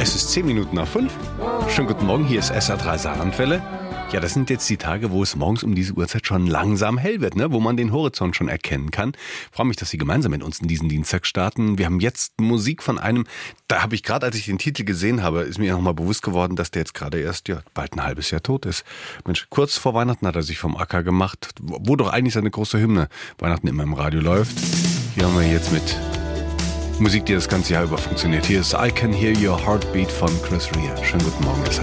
Es ist 10 Minuten nach 5. Schönen guten Morgen, hier ist SA3 Saarlandwelle. Ja, das sind jetzt die Tage, wo es morgens um diese Uhrzeit schon langsam hell wird, ne? Wo man den Horizont schon erkennen kann. Ich freue mich, dass Sie gemeinsam mit uns in diesen Dienstag starten. Wir haben jetzt Musik von einem, da habe ich gerade, als ich den Titel gesehen habe, ist mir nochmal bewusst geworden, dass der jetzt gerade erst bald ein halbes Jahr tot ist. Mensch, kurz vor Weihnachten hat er sich vom Acker gemacht, wo doch eigentlich seine große Hymne Weihnachten immer im Radio läuft. Hier haben wir jetzt mit Musik, die das ganze Jahr über funktioniert. Hier ist I Can Hear Your Heartbeat von Chris Rea. Schönen guten Morgen.